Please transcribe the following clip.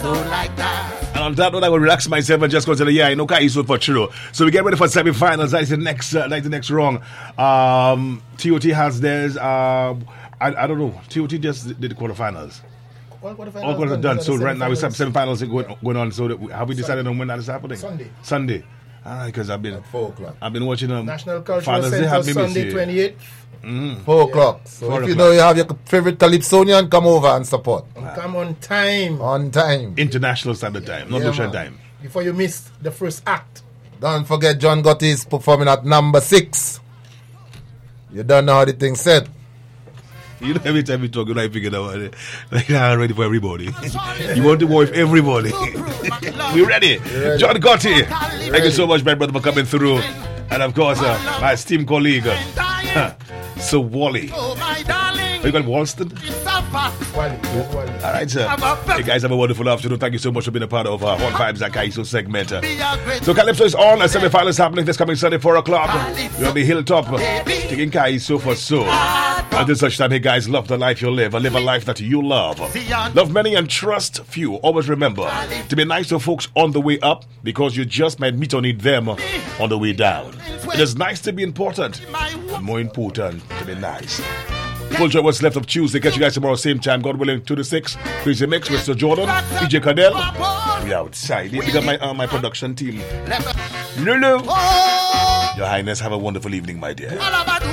And on that note, I will relax myself and just consider, I know Kaiso for true. So we get ready for semi-finals. That's the next round. TOT has theirs. I don't know. TOT just did the quarterfinals. All quarters are done. So right now we have semi-finals going on. So have we decided on when that is happening? Sunday. Because I've been at 4 o'clock. I've been watching National Cultural Center Sunday 28th. 4 o'clock. So if you know you have your favorite Calypsonian, come over and support. Come on time. On time. International Standard Time, not Ocean time. Before you miss the first act. Don't forget John Gotti is performing at number 6. You don't know how the thing said. You know, every time we talk, you figure out like I'm ready for everybody. You want to war with everybody. We ready? John Gotti. Thank you so much, my brother, for coming through. And of course, my esteemed colleague, Sir Wally. Are you called Walston? Wally. All right, sir. Hey, guys, have a wonderful afternoon. Thank you so much for being a part of Hot Vibes at Kaiso segment. So, Calypso is on. A semi-final is happening this coming Sunday, 4 o'clock. We're on the hilltop, taking Kaiso for so. Until such time, hey, guys, love the life you live. Live a life that you love. Love many and trust few. Always remember to be nice to folks on the way up, because you just might meet or need them on the way down. It is nice to be important, and more important to be nice. Full joy what's left of Tuesday. Catch you guys tomorrow, same time, God willing, 2 to 6. Crazy Mix with Sir Jordan, DJ Cadell. We outside. We got my production team. Lulu. Your Highness, have a wonderful evening, my dear.